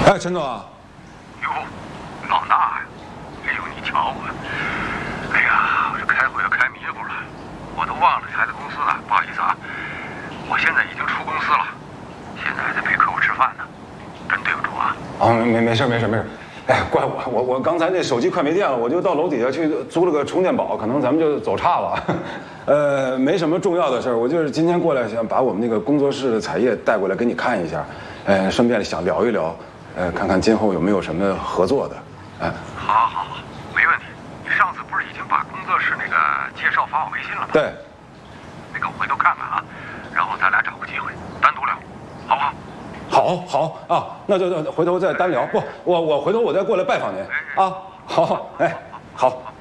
哎，陈总啊， 哟，老衲呀！哎呦，你瞧我，哎呀，我这开会要开迷糊了，我都忘了你还在公司呢，不好意思啊。我现在已经出公司了，现在还在陪客户吃饭呢，真对不住啊。 啊，没事。哎，怪我刚才那手机快没电了，我就到楼底下去租了个充电宝，可能咱们就走岔了。没什么重要的事儿，我就是今天过来想把我们那个工作室的彩页带过来给你看一下，顺便想聊一聊，看看今后有没有什么合作的。哎， 好，没问题。你上次不是已经把工作室那个介绍发我微信了吗？ 对。 那个我回头看看啊，然后咱俩找个机会单独聊，好不好？ 好啊，那就回头再单聊。不，我回头我再过来拜访您啊。好，哎，好。